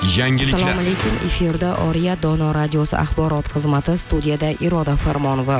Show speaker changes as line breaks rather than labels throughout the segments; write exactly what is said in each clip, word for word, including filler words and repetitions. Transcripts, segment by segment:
Yangiliklar.
Assalomu alaykum. Efirda Oriya Dono radiosi axborot xizmati, studiyada Iroda Farmonova.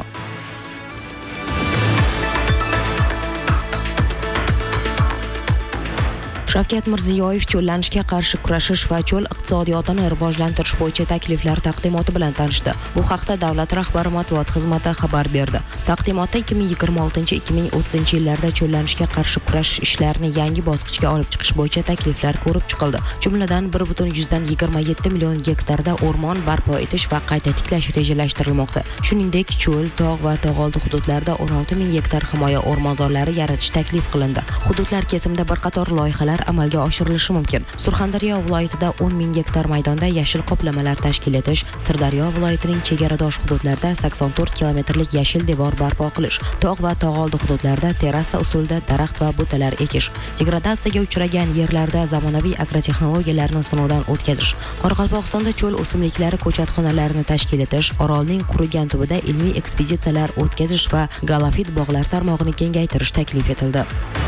Shavkat Mirziyoyev cho'llanishga qarshi kurashish va cho'l iqtisodiyotini rivojlantirish bo'yicha takliflar taqdimoti bilan tanishdi. Bu haqda davlat rahbari matbuot xizmati xabar berdi. Taqdimotda ikki ming yigirma oltinchi ikki ming o'ttizinchi yillarda cho'llanishga qarshi kurashish ishlarini yangi bosqichga olib chiqish bo'yicha takliflar ko'rib chiqildi. Jumladan bir butun yigirma yetti million gektarda o'rmon barpo etish va qayta tiklash rejalashtirilmoqda. Shuningdek, cho'l, tog' va tog'oldi hududlarda o'n olti ming gektar himoya o'rmonzorlari yaratish taklif qilindi. Hududlar kesimida bir qator loyihalar amalga oshirilishi mumkin. Surxondaryo viloyatida o'n ming gektar maydonda yashil qoplamalar tashkil etish, Sirdaryo viloyatining chegaradosh hududlarida sakson to'rt kilometrlik yashil devor barpo qilish, tog' va tog'oldi hududlarda terrasa usulida daraxt va butalar ekish, degradatsiyaga uchragan yerlarda zamonaviy agrotexnologiyalarni sinovdan o'tkazish, Qoraqalpog'istonda cho'l o'simliklari ko'chatxonalarini tashkil etish, Orolning qurigan tubida ilmiy ekspeditsiyalar o'tkazish va galofit bog'lar tarmog'ini kengaytirish taklif etildi.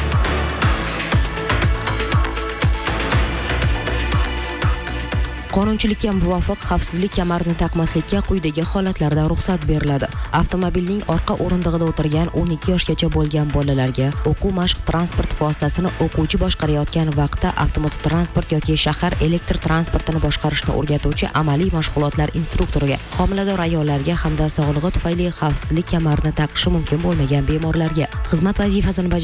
Qonunchilikka muvofiq xavfsizlik kamarini taqmaslikka quyidagi holatlarda ruxsat beriladi. Avtomobilning orqa o'rindig'ida o'tirgan o'n ikki yoshgacha bo'lgan bolalarga, o'quv mashq transport vositasini o'quvchi boshqarayotgan vaqtda avtomototransport yoki shahar elektr transportini boshqarishni o'rgatuvchi amaliy mashg'ulotlar instruktoriga, homilador ayollarga hamda sog'lig'i tufayli xavfsizlik kamarini taqishi mumkin bo'lmagan bemorlarga, xizmat vazifasini